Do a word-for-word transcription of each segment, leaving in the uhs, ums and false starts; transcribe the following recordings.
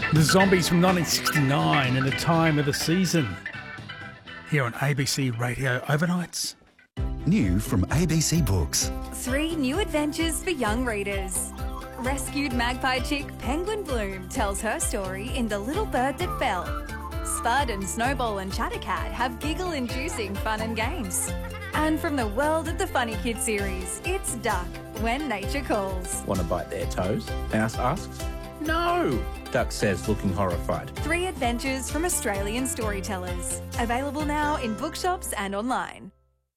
The Zombies from nineteen sixty-nine and the time of the season here on A B C Radio Overnights. New from A B C Books. Three new adventures for young readers. Rescued magpie chick Penguin Bloom tells her story in The Little Bird That Fell. Spud and Snowball and Chattercat have giggle-inducing fun and games. And from the world of the Funny Kid series, it's Duck, When Nature Calls. Want to bite their toes? Mouse asks. No, Duck says, looking horrified. Three adventures from Australian storytellers. Available now in bookshops and online.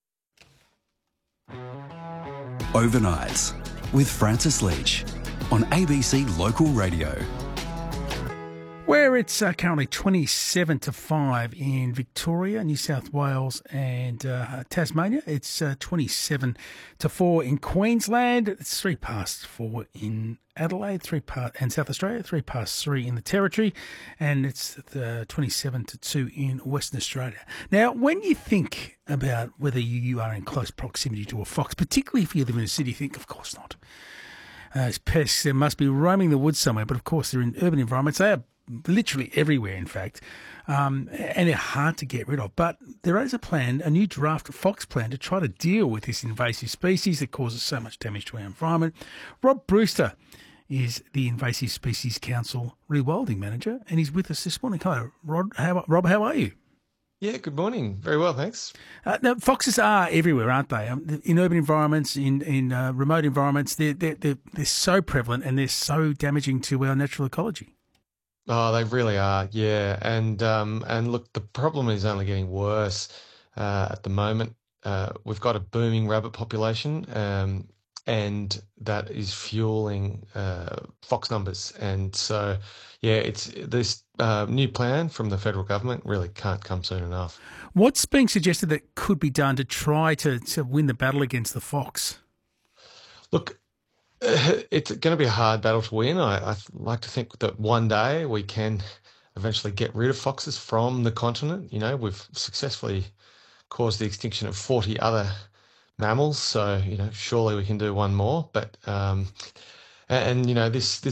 Overnights with Francis Leach on A B C Local Radio. Where it's uh, currently twenty-seven to five in Victoria, New South Wales and uh, Tasmania. It's uh, twenty-seven to four in Queensland. It's three past four in Adelaide, three past, and South Australia, three past three in the Territory, and it's uh, twenty-seven to two in Western Australia. Now, when you think about whether you are in close proximity to a fox, particularly if you live in a city, you think, of course not. Uh, as pests, they must be roaming the woods somewhere, but of course they're in urban environments. They are literally everywhere, in fact, um, and they're hard to get rid of. But there is a plan, a new draft fox plan, to try to deal with this invasive species that causes so much damage to our environment. Rob Brewster is the Invasive Species Council Rewilding Manager, and he's with us this morning. Hello, Rod. How, Rob, how are you? Yeah, good morning. Very well, thanks. Uh, now, foxes are everywhere, aren't they? Um, in urban environments, in in uh, remote environments, they're, they're, they're, they're so prevalent and they're so damaging to our natural ecology. Oh, they really are, yeah. And um, and look, the problem is only getting worse uh, at the moment. Uh, we've got a booming rabbit population, um, and that is fueling uh, fox numbers. And so, yeah, it's this uh, new plan from the federal government really can't come soon enough. What's being suggested that could be done to try to, to win the battle against the fox? Look, it's going to be a hard battle to win. I, I like to think that one day we can eventually get rid of foxes from the continent. You know, we've successfully caused the extinction of forty other mammals, so, you know, surely we can do one more. But, um, and, and you know, this, this